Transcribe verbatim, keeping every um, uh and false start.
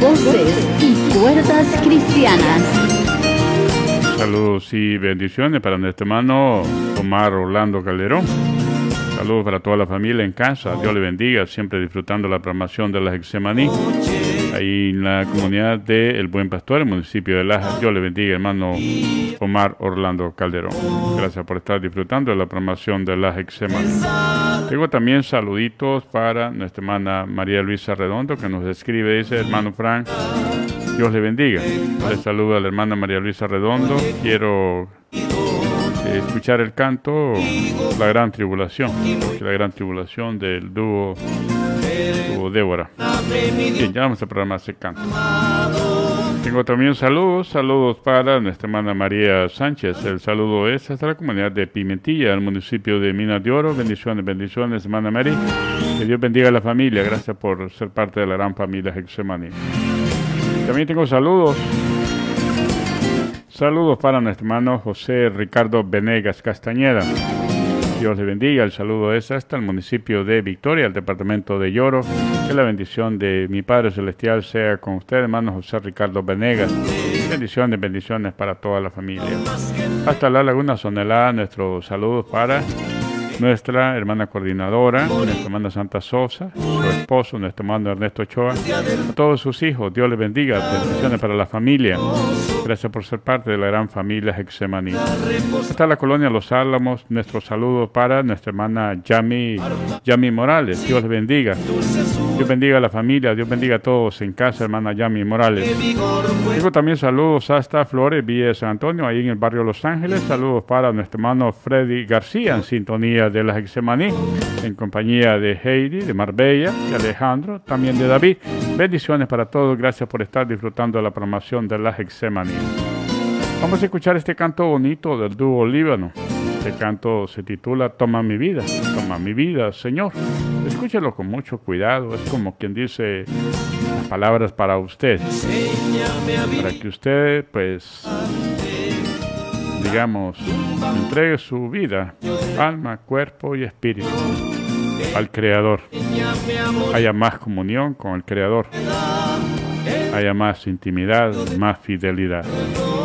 Voces y cuerdas cristianas. Saludos y bendiciones para nuestro hermano Omar Orlando Calderón. Saludos para toda la familia en casa. Dios le bendiga, siempre disfrutando la programación de la Getsemaní, ahí en la comunidad de El Buen Pastor, el municipio de Laja. Dios le bendiga, hermano Omar Orlando Calderón. Gracias por estar disfrutando de la programación de la Getsemaní. Tengo también saluditos para nuestra hermana María Luisa Redondo, que nos escribe, dice: hermano Frank, Dios le bendiga. Le saludo a la hermana María Luisa Redondo. Quiero eh, escuchar el canto La Gran Tribulación, la Gran Tribulación del dúo, dúo Débora. Bien, ya vamos a programar ese canto. Tengo también saludos, saludos para nuestra hermana María Sánchez. El saludo es hasta la comunidad de Pimentilla, el municipio de Minas de Oro. Bendiciones, bendiciones, hermana María. Que Dios bendiga a la familia. Gracias por ser parte de la gran familia Getsemaní. También tengo saludos. Saludos para nuestro hermano José Ricardo Venegas Castañeda. Dios le bendiga. El saludo es hasta el municipio de Victoria, el departamento de Lloro. Que la bendición de mi Padre Celestial sea con usted, hermano José Ricardo Venegas. Bendiciones, bendiciones para toda la familia. Hasta la Laguna Sonelá, nuestros saludos para nuestra hermana coordinadora, nuestra hermana Santa Sosa, su esposo, nuestro hermano Ernesto Ochoa, a todos sus hijos. Dios les bendiga. Bendiciones para la familia. Gracias por ser parte de la gran familia Getsemaní. Hasta la colonia Los Álamos, nuestro saludo para nuestra hermana Yami, Yami Morales. Dios les bendiga. Dios bendiga a la familia. Dios bendiga a todos en casa, hermana Yami Morales. Tengo también saludos hasta Flores, Villa de San Antonio, ahí en el barrio Los Ángeles. Saludos para nuestro hermano Freddy García, en sintonía de la Getsemaní, en compañía de Heidi, de Marbella, de Alejandro, también de David. Bendiciones para todos. Gracias por estar disfrutando de la programación de la Getsemaní. Vamos a escuchar este canto bonito del dúo Líbano. Este canto se titula Toma mi vida, toma mi vida, Señor. Escúchelo con mucho cuidado. Es como quien dice las palabras para usted, para que usted, pues, digamos, entregue su vida, alma, cuerpo y espíritu al Creador. Haya más comunión con el Creador. Haya más intimidad, más fidelidad.